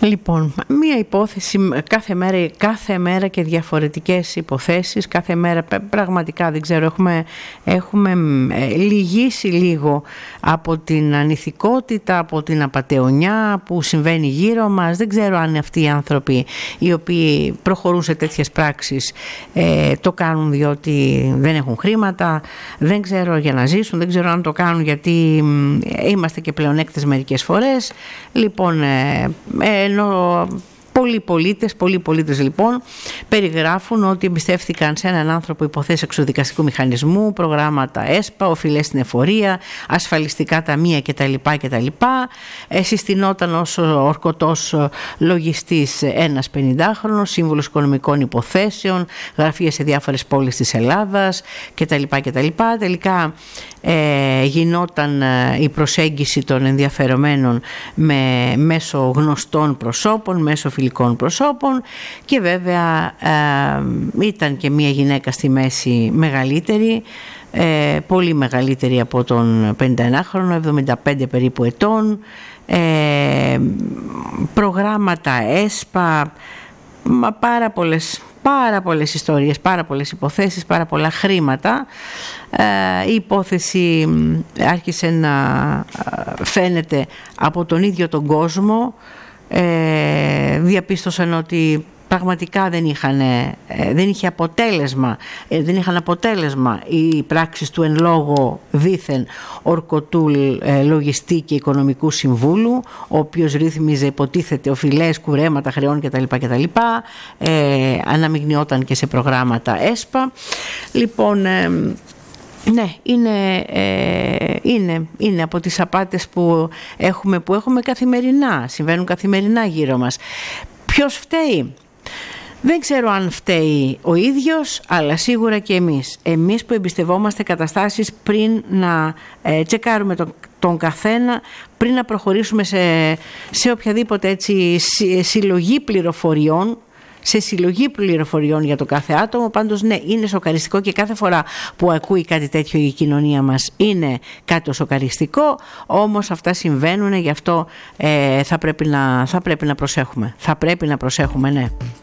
Λοιπόν, μία υπόθεση κάθε μέρα και διαφορετικές υποθέσεις, κάθε μέρα πραγματικά δεν ξέρω, έχουμε λυγίσει λίγο από την ανηθικότητα, από την απατεωνιά που συμβαίνει γύρω μας. Δεν ξέρω αν αυτοί οι άνθρωποι οι οποίοι προχωρούν σε τέτοιες πράξεις το κάνουν διότι δεν έχουν χρήματα, δεν ξέρω, για να ζήσουν, δεν ξέρω αν το κάνουν γιατί είμαστε και πλεονέκτες μερικές φορές. Λοιπόν, ενώ πολλοί πολίτες λοιπόν περιγράφουν ότι εμπιστεύτηκαν σε έναν άνθρωπο υποθέσεις εξωδικαστικού μηχανισμού, προγράμματα ΕΣΠΑ, οφειλές στην εφορία, ασφαλιστικά ταμεία κτλ. Συστηνόταν ως ορκωτός λογιστής ένας 50χρονος, σύμβουλος οικονομικών υποθέσεων, γραφεία σε διάφορες πόλεις της Ελλάδας κτλ. Τελικά γινόταν η προσέγγιση των ενδιαφερομένων μέσω γνωστών προσώπων, μέσω φιλικών προσώπων και βέβαια ήταν και μια γυναίκα στη μέση μεγαλύτερη, πολύ μεγαλύτερη από τον 51χρονο, 75 περίπου ετών, προγράμματα ΕΣΠΑ, πάρα πολλές ιστορίες, πάρα πολλές υποθέσεις, πάρα πολλά χρήματα. Η υπόθεση άρχισε να φαίνεται από τον ίδιο τον κόσμο. Διαπίστωσαν ότι πραγματικά δεν είχαν αποτέλεσμα οι πράξεις του εν λόγω δήθεν ορκωτού λογιστή και οικονομικού συμβούλου, ο οποίος ρύθμιζε υποτίθεται οφειλές, κουρέματα χρεών κτλ. Αναμειγνιόταν και σε προγράμματα ΕΣΠΑ. Λοιπόν, ναι, είναι από τις απάτες που έχουμε καθημερινά, συμβαίνουν καθημερινά γύρω μας. Ποιος φταίει? Δεν ξέρω αν φταίει ο ίδιος, αλλά σίγουρα και εμείς που εμπιστευόμαστε καταστάσεις πριν να τσεκάρουμε τον καθένα, πριν να προχωρήσουμε σε οποιαδήποτε έτσι συλλογή πληροφοριών για το κάθε άτομο. Πάντως ναι, είναι σοκαριστικό και κάθε φορά που ακούει κάτι τέτοιο η κοινωνία μας είναι κάτι το σοκαριστικό, όμως αυτά συμβαίνουν, γι' αυτό θα πρέπει να προσέχουμε, ναι.